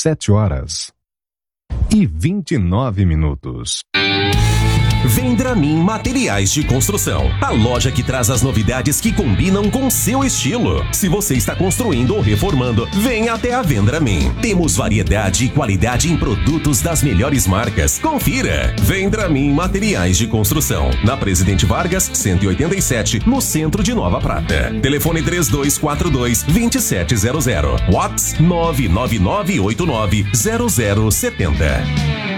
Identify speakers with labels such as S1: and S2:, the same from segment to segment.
S1: 7h29.
S2: Vendramin Materiais de Construção, a loja que traz as novidades que combinam com seu estilo. Se você está construindo ou reformando, venha até a Vendramin. Temos variedade e qualidade em produtos das melhores marcas. Confira! Vendramin Materiais de Construção, na Presidente Vargas, 187, no centro de Nova Prata. Telefone 3242-2700. WhatsApp 999890070.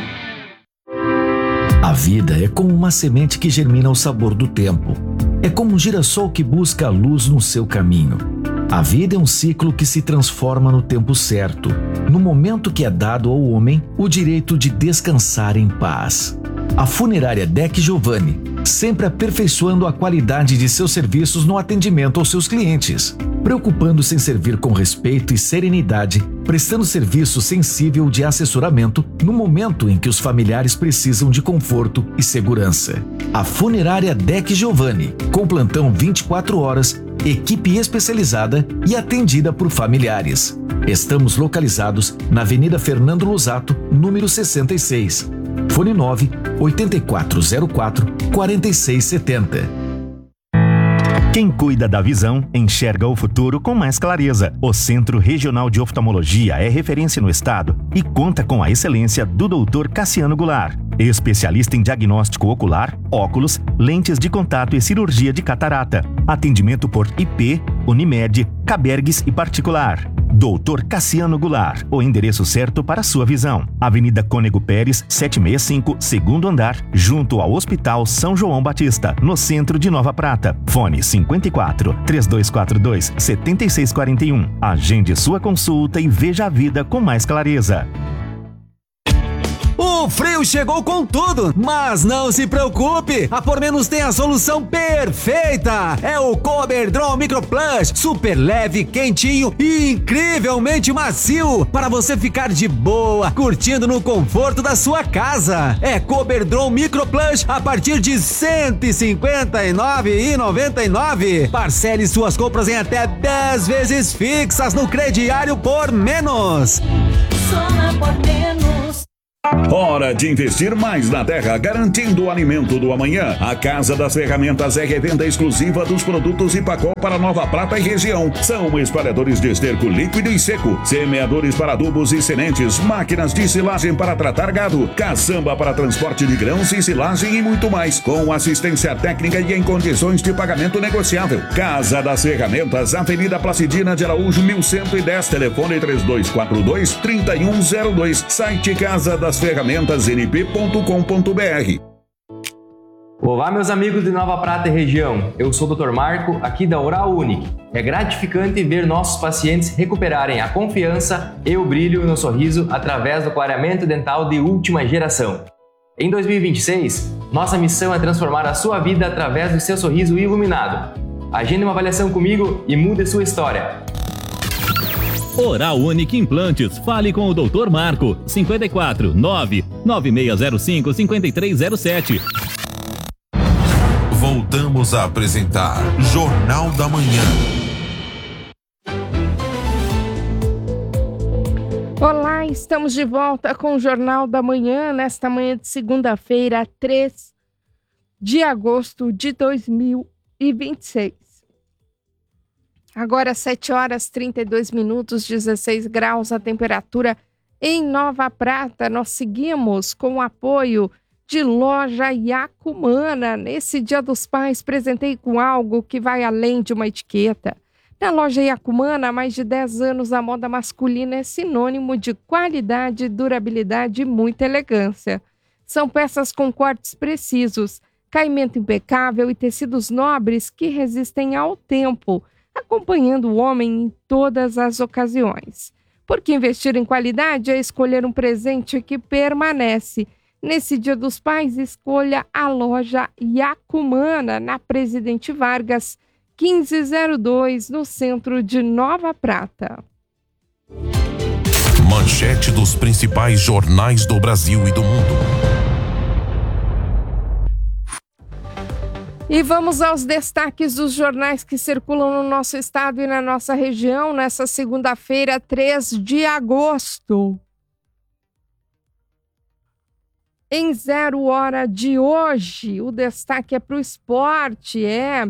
S3: A vida é como uma semente que germina ao sabor do tempo. É como um girassol que busca a luz no seu caminho. A vida é um ciclo que se transforma no tempo certo, no momento que é dado ao homem o direito de descansar em paz. A funerária Deck Giovanni, sempre aperfeiçoando a qualidade de seus serviços no atendimento aos seus clientes, preocupando-se em servir com respeito e serenidade, prestando serviço sensível de assessoramento no momento em que os familiares precisam de conforto e segurança. A funerária Deck Giovanni, com plantão 24 horas, equipe especializada e atendida por familiares. Estamos localizados na Avenida Fernando Lusato, número 66. Fone 98404-4670.
S4: Quem cuida da visão, enxerga o futuro com mais clareza. O Centro Regional de Oftalmologia é referência no estado e conta com a excelência do Dr. Cassiano Goulart, especialista em diagnóstico ocular, óculos, lentes de contato e cirurgia de catarata. Atendimento por IP, Unimed, Cabergues e particular. Dr. Cassiano Goulart, o endereço certo para a sua visão. Avenida Cônego Pérez, 765, segundo andar, junto ao Hospital São João Batista, no centro de Nova Prata. Fone 54-3242-7641. Agende sua consulta e veja a vida com mais clareza.
S5: O frio chegou com tudo, mas não se preocupe, a Por Menos tem a solução perfeita. É o Coberdron Micro Plush, super leve, quentinho e incrivelmente macio, para você ficar de boa, curtindo no conforto da sua casa. É Coberdron Micro Plush a partir de R$ 159,99. Parcele suas compras em até 10 vezes fixas no crediário Por Menos.
S6: Só na Por Menos.
S7: Hora de investir mais na terra, garantindo o alimento do amanhã. A Casa das Ferramentas é revenda exclusiva dos produtos Ipacol para Nova Prata e região. São espalhadores de esterco líquido e seco, semeadores para adubos e sementes, máquinas de silagem para tratar gado, caçamba para transporte de grãos e silagem e muito mais, com assistência técnica e em condições de pagamento negociável. Casa das Ferramentas, Avenida Placidina de Araújo, 1110, telefone 3242-3102, site Casa das Ferramentas np.com.br.
S8: Olá, meus amigos de Nova Prata e região. Eu sou o Dr. Marco, aqui da Oral Unique. É gratificante ver nossos pacientes recuperarem a confiança e o brilho no sorriso através do clareamento dental de última geração. Em 2026, nossa missão é transformar a sua vida através do seu sorriso iluminado. Agende uma avaliação comigo e mude sua história.
S9: Oral Unique Implantes. Fale com o Dr. Marco. 54 99605 5307.
S10: Voltamos a apresentar Jornal da Manhã.
S11: Olá, estamos de volta com o Jornal da Manhã, nesta manhã de segunda-feira, 3 de agosto de 2026. Agora 7h32, 16 graus a temperatura em Nova Prata. Nós seguimos com o apoio de Loja Yacumana. Nesse Dia dos Pais, presentei com algo que vai além de uma etiqueta. Na Loja Yacumana, há mais de 10 anos, a moda masculina é sinônimo de qualidade, durabilidade e muita elegância. São peças com cortes precisos, caimento impecável e tecidos nobres que resistem ao tempo, acompanhando o homem em todas as ocasiões. Porque investir em qualidade é escolher um presente que permanece. Nesse Dia dos Pais, escolha a Loja Yacumana, na Presidente Vargas, 1502, no centro de Nova Prata.
S10: Manchete dos principais jornais do Brasil e do mundo.
S11: E vamos aos destaques dos jornais que circulam no nosso estado e na nossa região nessa segunda-feira, 3 de agosto. Em 0 hora de hoje, o destaque é para o esporte,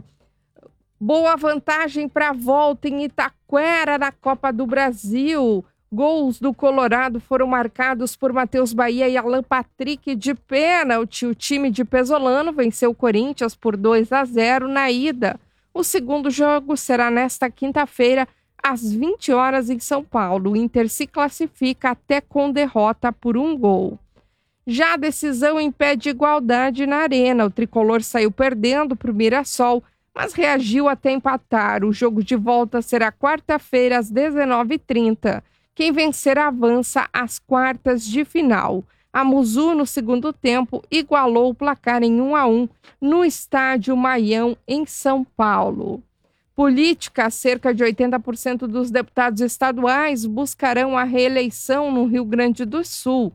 S11: boa vantagem para a volta em Itaquera na Copa do Brasil. Gols do Colorado foram marcados por Matheus Bahia e Alan Patrick de pênalti. O time de Pesolano venceu o Corinthians por 2-0 na ida. O segundo jogo será nesta quinta-feira, às 20 horas em São Paulo. O Inter se classifica até com derrota por 1 gol. Já a decisão impede igualdade na Arena. O tricolor saiu perdendo para o Mirassol, mas reagiu até empatar. O jogo de volta será quarta-feira, às 19h30. Quem vencer avança às quartas de final. A Muzu, no segundo tempo, igualou o placar em 1-1 no estádio Maião, em São Paulo. Política: cerca de 80% dos deputados estaduais buscarão a reeleição no Rio Grande do Sul.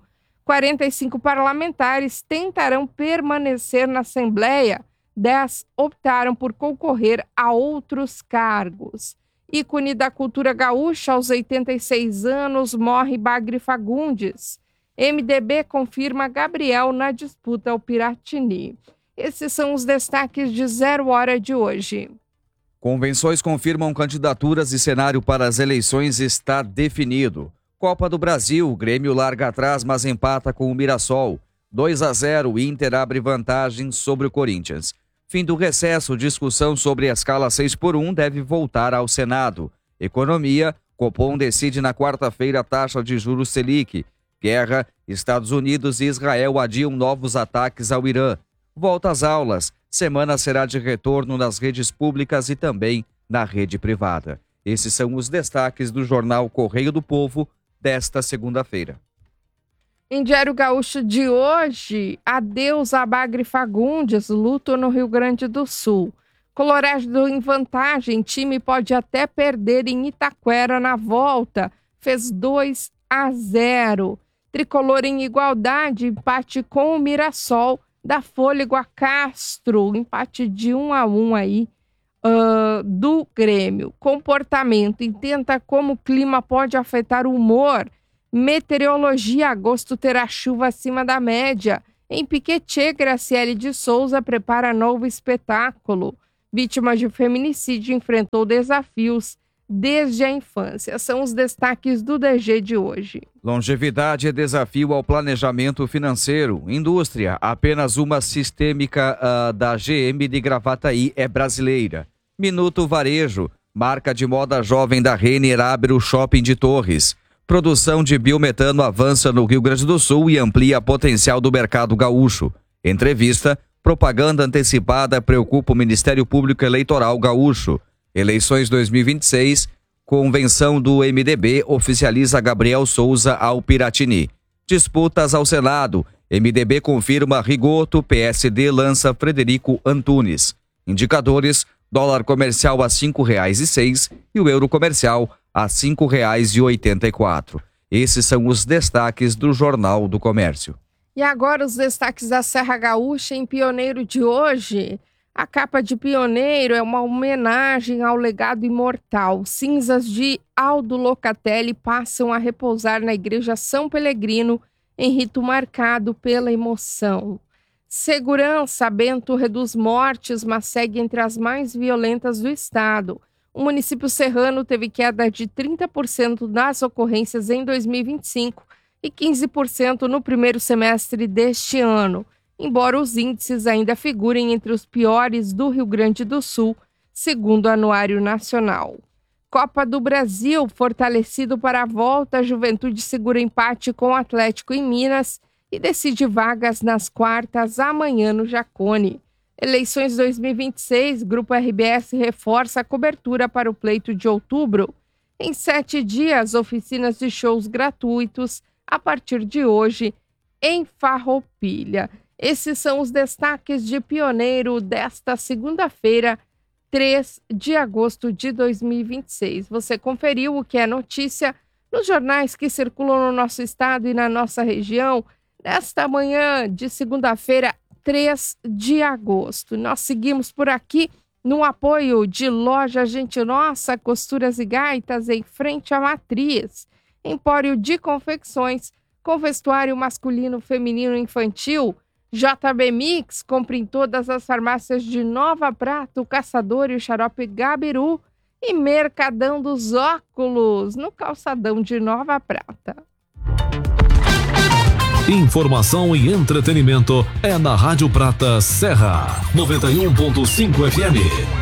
S11: 45 parlamentares tentarão permanecer na Assembleia, 10 optaram por concorrer a outros cargos. Ícone da cultura gaúcha, aos 86 anos, morre Bagre Fagundes. MDB confirma Gabriel na disputa ao Piratini. Esses são os destaques de 0 hora de hoje.
S1: Convenções confirmam candidaturas e cenário para as eleições está definido. Copa do Brasil, o Grêmio larga atrás, mas empata com o Mirassol. 2-0, o Inter abre vantagem sobre o Corinthians. Fim do recesso, discussão sobre a escala 6x1 deve voltar ao Senado. Economia, Copom decide na quarta-feira a taxa de juros Selic. Guerra, Estados Unidos e Israel adiam novos ataques ao Irã. Volta às aulas, semana será de retorno nas redes públicas e também na rede privada. Esses são os destaques do jornal Correio do Povo desta segunda-feira.
S11: Em Diário Gaúcho de hoje, adeus a Bagre Fagundes, luto no Rio Grande do Sul. Colorado em vantagem, time pode até perder em Itaquera na volta, fez 2-0. Tricolor em igualdade, empate com o Mirassol, dá fôlego a Castro, empate de 1-1 aí do Grêmio. Comportamento, entenda como o clima pode afetar o humor. Meteorologia, agosto terá chuva acima da média. Em Piquetê, Graciele de Souza prepara novo espetáculo. Vítima de feminicídio enfrentou desafios desde a infância. São os destaques do DG de hoje.
S1: Longevidade é desafio ao planejamento financeiro. Indústria, apenas uma sistêmica da GM de Gravataí é brasileira. Minuto Varejo, marca de moda jovem da Renner abre o shopping de Torres. Produção de biometano avança no Rio Grande do Sul e amplia potencial do mercado gaúcho. Entrevista, propaganda antecipada preocupa o Ministério Público Eleitoral gaúcho. Eleições 2026, convenção do MDB oficializa Gabriel Souza ao Piratini. Disputas ao Senado, MDB confirma Rigoto, PSD lança Frederico Antunes. Indicadores, dólar comercial a R$ 5,06 e o euro comercial a R$ 5,84. Esses são os destaques do Jornal do Comércio.
S11: E agora os destaques da Serra Gaúcha em Pioneiro de hoje. A capa de Pioneiro é uma homenagem ao legado imortal. Cinzas de Aldo Locatelli passam a repousar na Igreja São Pelegrino em rito marcado pela emoção. Segurança, Bento reduz mortes, mas segue entre as mais violentas do estado. O município serrano teve queda de 30% das ocorrências em 2025 e 15% no primeiro semestre deste ano, embora os índices ainda figurem entre os piores do Rio Grande do Sul, segundo o Anuário Nacional. Copa do Brasil, fortalecido para a volta, a Juventude segura empate com o Atlético em Minas e decide vagas nas quartas amanhã no Jacone. Eleições 2026, Grupo RBS reforça a cobertura para o pleito de outubro. Em 7 dias, oficinas de shows gratuitos a partir de hoje em Farroupilha. Esses são os destaques de Pioneiro desta segunda-feira, 3 de agosto de 2026. Você conferiu o que é notícia nos jornais que circulam no nosso estado e na nossa região nesta manhã de segunda-feira, 3 de agosto. Nós seguimos por aqui no apoio de Loja Gente Nossa, Costuras e Gaitas, em frente à Matriz. Empório de Confecções, com vestuário masculino, feminino e infantil. JB Mix, compre em todas as farmácias de Nova Prata, o Caçador e o Xarope Gabiru. E Mercadão dos Óculos, no calçadão de Nova Prata.
S12: Informação e entretenimento é na Rádio Prata Serra 91.5 FM.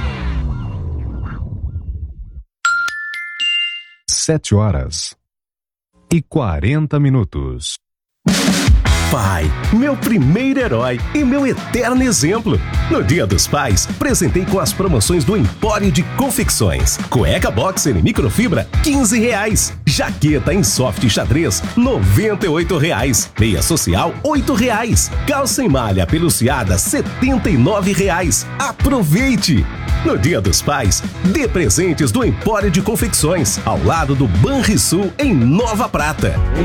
S13: 7h40.
S2: Pai, meu primeiro herói e meu eterno exemplo. No Dia dos Pais, presentei com as promoções do Empório de Confecções. Cueca boxer em microfibra, R$15. Jaqueta em soft xadrez, R$98. Meia social, R$8. Calça em malha peluciada, R$79. Aproveite! No Dia dos Pais, dê presentes do Empório de Confecções, ao lado do Banrisul, em Nova Prata.